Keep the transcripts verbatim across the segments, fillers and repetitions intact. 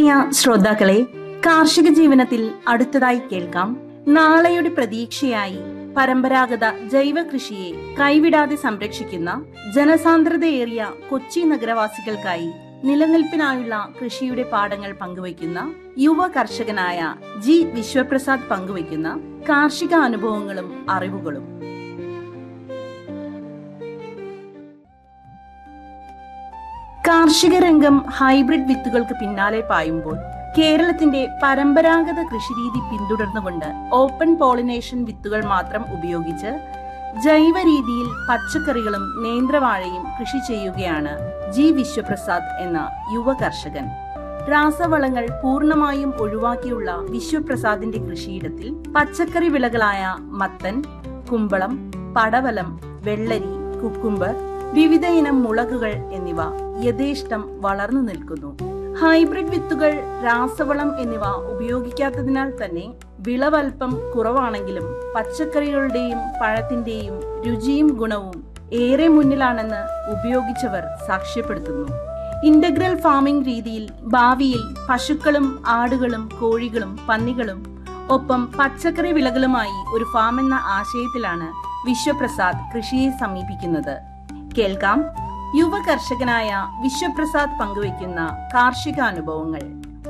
പ്രിയ ശ്രോതാക്കളെ, കാർഷിക ജീവനത്തിൽ അടുത്തതായി കേൾക്കാം. നാളെയുടെ പ്രതീക്ഷയായി പരമ്പരാഗത ജൈവ കൃഷിയെ കൈവിടാതെ സംരക്ഷിക്കുന്ന ജനസാന്ദ്രതയേറിയ കൊച്ചി നഗരവാസികൾക്കായി നിലനിൽപ്പിനായുള്ള കൃഷിയുടെ പാഠങ്ങൾ പങ്കുവയ്ക്കുന്ന യുവ കർഷകനായ ജി വിശ്വപ്രസാദ് പങ്കുവയ്ക്കുന്ന കാർഷിക അനുഭവങ്ങളും അറിവുകളും. കാർഷിക രംഗം ഹൈബ്രിഡ് വിത്തുകൾക്ക് പിന്നാലെ പായുമ്പോൾ കേരളത്തിന്റെ പരമ്പരാഗത കൃഷിരീതി പിന്തുടർന്നുകൊണ്ട് ഓപ്പൺ പോളിനേഷൻ വിത്തുകൾ മാത്രം ഉപയോഗിച്ച് ജൈവ രീതിയിൽ പച്ചക്കറികളും നേന്ത്രവാഴയും കൃഷി ചെയ്യുകയാണ് ജി വിശ്വപ്രസാദ് എന്ന യുവ കർഷകൻ. രാസവളങ്ങൾ പൂർണ്ണമായും ഒഴിവാക്കിയുള്ള വിശ്വപ്രസാദിന്റെ കൃഷിയിടത്തിൽ പച്ചക്കറി വിളകളായ മത്തൻ, കുമ്പളം, പടവലം, വെള്ളരി, കുക്കുംബർ, വിവിധ ഇനം മുളകുകൾ എന്നിവ യഥേഷ്ടം വളർന്നു നിൽക്കുന്നു. ഹൈബ്രിഡ് വിത്തുകൾ, രാസവളം എന്നിവ ഉപയോഗിക്കാത്തതിനാൽ തന്നെ വിളവൽപ്പം കുറവാണെങ്കിലും പച്ചക്കറികളുടെയും പഴത്തിന്റെയും രുചിയും ഗുണവും ഏറെ മുന്നിലാണെന്ന് ഉപയോഗിച്ചവർ സാക്ഷ്യപ്പെടുത്തുന്നു. ഇന്റഗ്രൽ ഫാമിംഗ് രീതിയിൽ ഭാവിയിൽ പശുക്കളും ആടുകളും കോഴികളും പന്നികളും ഒപ്പം പച്ചക്കറി വിളകളുമായി ഒരു ഫാം എന്ന ആശയത്തിലാണ് വിശ്വപ്രസാദ് കൃഷിയെ സമീപിക്കുന്നത്. കേൾക്കാം യുവ കർഷകനായ വിശ്വപ്രസാദ് പങ്കുവയ്ക്കുന്ന കാർഷിക അനുഭവങ്ങൾ.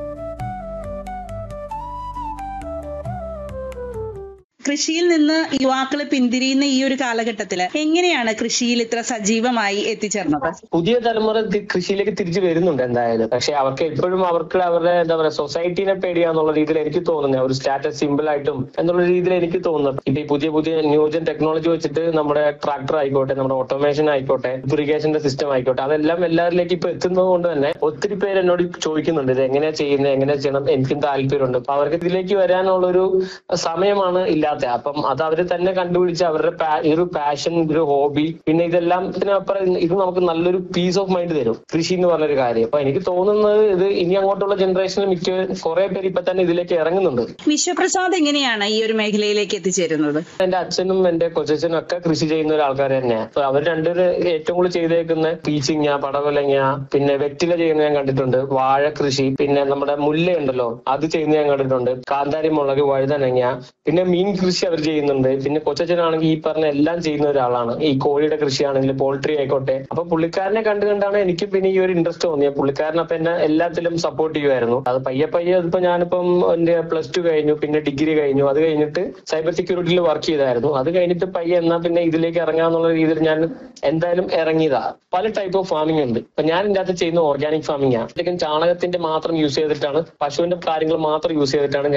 കൃഷിയിൽ നിന്ന് യുവാക്കളെ പിന്തിരിയുന്ന ഈ ഒരു കാലഘട്ടത്തില് എങ്ങനെയാണ് കൃഷിയിൽ ഇത്ര സജീവമായി എത്തിച്ചേർന്നത്? പുതിയ തലമുറ കൃഷിയിലേക്ക് തിരിച്ചു വരുന്നുണ്ട് എന്തായാലും. പക്ഷെ അവർക്ക് എപ്പോഴും അവർക്ക് അവരുടെ എന്താ പറയുക സൊസൈറ്റീനെ പേടിയാന്നുള്ള രീതിയിൽ എനിക്ക് തോന്നുന്നത്, ഒരു സ്റ്റാറ്റസ് സിമ്പിൾ ആയിട്ടും എന്നുള്ള രീതിയിൽ എനിക്ക് തോന്നുന്നത്. ഇപ്പൊ ഈ പുതിയ പുതിയ ന്യൂജൻ ടെക്നോളജി വെച്ചിട്ട് നമ്മുടെ ട്രാക്ടർ ആയിക്കോട്ടെ, നമ്മുടെ ഓട്ടോമേഷൻ ആയിക്കോട്ടെ, ഇറിഗേഷന്റെ സിസ്റ്റം ആയിക്കോട്ടെ, അതെല്ലാം എല്ലാവരിലേക്ക് ഇപ്പൊ എത്തുന്നത് കൊണ്ട് തന്നെ ഒത്തിരി പേര് എന്നോട് ചോദിക്കുന്നുണ്ട് ഇത് എങ്ങനെയാ ചെയ്യുന്നത്, എങ്ങനെ ചെയ്യണം, എനിക്കും താല്പര്യമുണ്ട്. അപ്പൊ അവർക്ക് ഇതിലേക്ക് വരാനുള്ളൊരു സമയമാണ് ഇല്ലാത്ത. അപ്പം അത് അവര് തന്നെ കണ്ടുപിടിച്ച് അവരുടെ ഒരു പാഷൻ, ഒരു ഹോബി, പിന്നെ ഇതെല്ലാം ഇതിനപ്പുറം ഇത് നമുക്ക് നല്ലൊരു പീസ് ഓഫ് മൈൻഡ് തരും കൃഷി എന്ന് പറഞ്ഞൊരു കാര്യം. അപ്പൊ എനിക്ക് തോന്നുന്നത് ഇത് ഇനി അങ്ങോട്ടുള്ള ജനറേഷനിൽ മിക്ക കുറെ പേര് ഇപ്പൊ തന്നെ ഇതിലേക്ക് ഇറങ്ങുന്നുണ്ട്. വിശ്വപ്രസാദ് എങ്ങനെയാണ് ഈ ഒരു മേഖലയിലേക്ക് എത്തിച്ചേരുന്നത്? എന്റെ അച്ഛനും എന്റെ കൊച്ചച്ഛനും ഒക്കെ കൃഷി ചെയ്യുന്ന ഒരു ആൾക്കാർ തന്നെയാണ്. അപ്പൊ അവർ രണ്ടുപേര് ഏറ്റവും കൂടുതൽ ചെയ്തേക്കുന്ന പീച്ചിങ്ങ, പടവലങ്ങ, പിന്നെ വെറ്റില ചെയ്യുന്ന ഞാൻ കണ്ടിട്ടുണ്ട്, വാഴ കൃഷി, പിന്നെ നമ്മുടെ മുല്ല ഉണ്ടല്ലോ അത് ചെയ്യുന്ന ഞാൻ കണ്ടിട്ടുണ്ട്, കാന്താരി മുളക്, വഴുതനങ്ങ, പിന്നെ മീൻ കൃഷി അവർ ചെയ്യുന്നുണ്ട്. പിന്നെ കൊച്ചച്ഛനാണെങ്കിൽ ഈ പറഞ്ഞ എല്ലാം ചെയ്യുന്ന ഒരാളാണ്. ഈ കോഴിയുടെ കൃഷിയാണെങ്കിൽ പോൾട്രി ആയിക്കോട്ടെ. അപ്പൊ പുള്ളിക്കാരനെ കണ്ടു കണ്ടാണ് എനിക്ക് പിന്നെ ഈ ഒരു ഇൻട്രസ്റ്റ് തോന്നിയത്. പുള്ളിക്കാരൻ അപ്പൊ എന്നെ എല്ലാത്തിലും സപ്പോർട്ട് ചെയ്യുമായിരുന്നു. അത് പയ്യെ പയ്യെ ഇപ്പൊ ഞാനിപ്പം എന്റെ പ്ലസ് ടു കഴിഞ്ഞു, പിന്നെ ഡിഗ്രി കഴിഞ്ഞു, അത് കഴിഞ്ഞിട്ട് സൈബർ സെക്യൂരിറ്റിയിൽ വർക്ക് ചെയ്തായിരുന്നു. അത് കഴിഞ്ഞിട്ട് പയ്യെ എന്നാ പിന്നെ ഇതിലേക്ക് ഇറങ്ങാന്നുള്ള രീതിയിൽ ഞാൻ എന്തായാലും ഇറങ്ങിയതാ. പല ടൈപ്പ് ഓഫ് ഫാമിംഗ് ഉണ്ട്. അപ്പൊ ഞാൻ ഇതിന്റെ അകത്ത് ചെയ്യുന്ന ഓർഗാനിക് ഫാമിംഗ് ആണ്. ചാണകത്തിന്റെ മാത്രം യൂസ് ചെയ്തിട്ടാണ്, പശുവിന്റെ കാര്യങ്ങൾ മാത്രം യൂസ് ചെയ്തിട്ടാണ്